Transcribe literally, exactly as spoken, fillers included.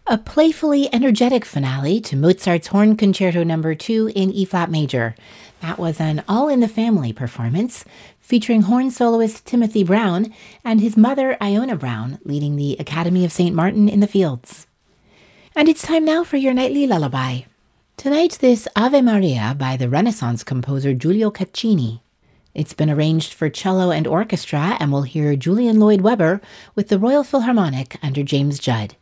A playfully energetic finale to Mozart's Horn Concerto Number two in E-flat major. That was an all-in-the-family performance featuring horn soloist Timothy Brown and his mother Iona Brown leading the Academy of Saint Martin in the Fields. And it's time now for your nightly lullaby. Tonight, this Ave Maria by the Renaissance composer Giulio Caccini. It's been arranged for cello and orchestra, and we'll hear Julian Lloyd Webber with the Royal Philharmonic under James Judd.